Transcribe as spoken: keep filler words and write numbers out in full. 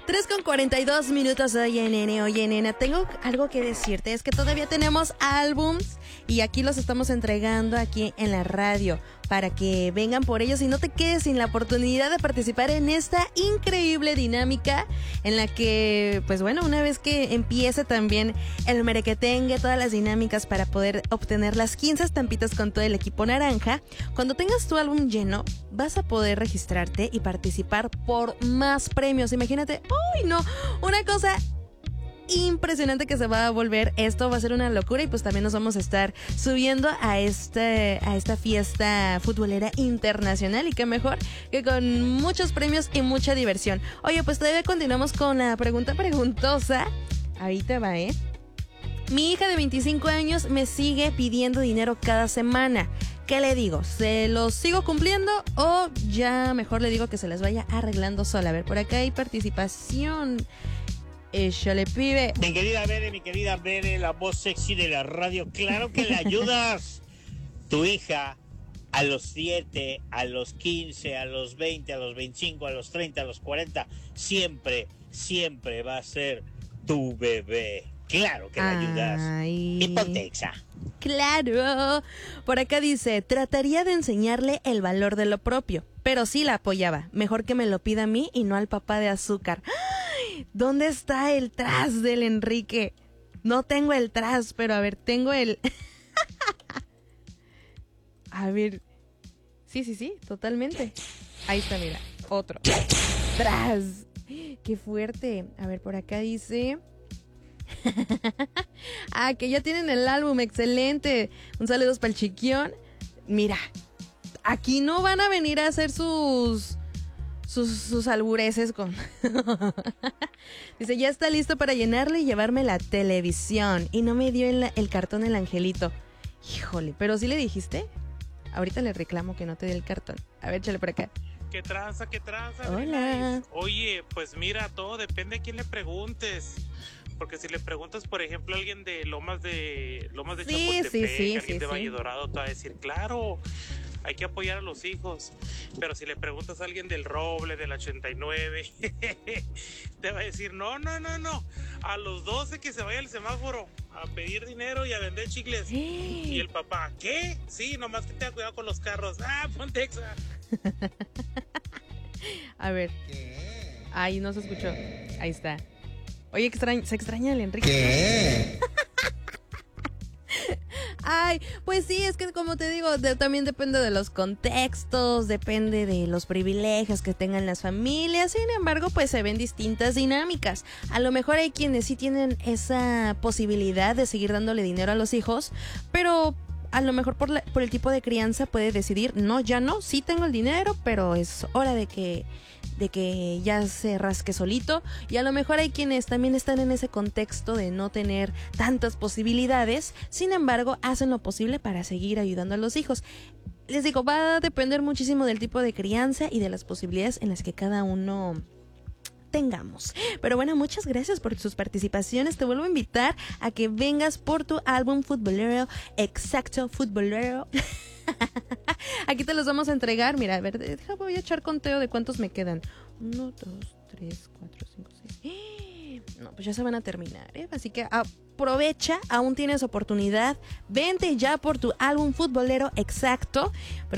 tres con cuarenta y dos minutos. Oye, nene, oye, nena, tengo algo que decirte. Es que todavía tenemos álbums y aquí los estamos entregando aquí en la radio para que vengan por ellos y no te quedes sin la oportunidad de participar en esta increíble dinámica en la que, pues bueno, una vez que empiece también el merequetengue, todas las dinámicas para poder obtener las quince estampitas con todo el equipo naranja, cuando tengas tu álbum lleno, vas a poder registrarte y participar por más premios. Imagínate, ¡uy, no! Una cosa impresionante que se va a volver. Esto va a ser una locura y pues también nos vamos a estar subiendo a este a esta fiesta futbolera internacional y qué mejor que con muchos premios y mucha diversión. Oye, pues todavía continuamos con la pregunta preguntosa. Ahorita va, ¿eh? Mi hija de veinticinco años me sigue pidiendo dinero cada semana. ¿Qué le digo? ¿Se los sigo cumpliendo o ya mejor le digo que se las vaya arreglando sola? A ver, por acá hay participación. Échale, pibe. Mi querida Bere, mi querida Bere, la voz sexy de la radio, claro que le ayudas. Tu hija a los siete, a los quince, a los veinte, a los veinticinco, a los treinta, a los cuarenta, siempre, siempre va a ser tu bebé. Claro que le ayudas. Ay. Y Pontexa. Claro. Por acá dice, trataría de enseñarle el valor de lo propio, pero sí la apoyaba. Mejor que me lo pida a mí y no al papá de azúcar. ¡Ay! ¿Dónde está el tras del Enrique? No tengo el tras, pero a ver, tengo el... A ver. Sí, sí, sí, totalmente. Ahí está, mira. Otro. Tras. Qué fuerte. A ver, por acá dice... Ah, que ya tienen el álbum, excelente. Un saludo para el chiquión. Mira, aquí no van a venir a hacer sus sus, sus albureces con... Dice, ya está listo para llenarle y llevarme la televisión. Y no me dio el, el cartón el angelito. Híjole, pero sí le dijiste. Ahorita le reclamo que no te dé el cartón. A ver, échale por acá. ¿Qué tranza, qué tranza? Hola. Oye, pues mira, todo depende de quién le preguntes. Porque si le preguntas, por ejemplo, a alguien de Lomas de Lomas de Sí, Chapultepec, sí, sí, alguien sí, de sí. Valle Dorado, te va a decir, claro, hay que apoyar a los hijos. Pero si le preguntas a alguien del Roble, del ochenta y nueve, te va a decir, no, no, no, no, a los doce que se vaya al semáforo a pedir dinero y a vender chicles. Y el papá, ¿qué? Sí, nomás que tenga cuidado con los carros. Ah, Pontexa. A ver. Ay, no se escuchó. Ahí está. Oye, extraña, se extraña el Enrique. ¿Qué? Ay, pues sí, es que como te digo, de, también depende de los contextos, depende de los privilegios que tengan las familias. Sin embargo, pues se ven distintas dinámicas. A lo mejor hay quienes sí tienen esa posibilidad de seguir dándole dinero a los hijos, pero a lo mejor por, la, por el tipo de crianza puede decidir, no, ya no, sí tengo el dinero, pero es hora de que... de que ya se rasque solito. Y a lo mejor hay quienes también están en ese contexto de no tener tantas posibilidades, sin embargo hacen lo posible para seguir ayudando a los hijos. Les digo, va a depender muchísimo del tipo de crianza y de las posibilidades en las que cada uno tengamos. Pero bueno, muchas gracias por sus participaciones. Te vuelvo a invitar a que vengas por tu álbum futbolero, exacto, futbolero. Aquí te los vamos a entregar. Mira, a ver, deja, voy a echar conteo de cuántos me quedan. Uno, dos, tres, cuatro, cinco, seis. No, pues ya se van a terminar, ¿eh? Así que aprovecha, aún tienes oportunidad. Vente ya por tu álbum futbolero exacto.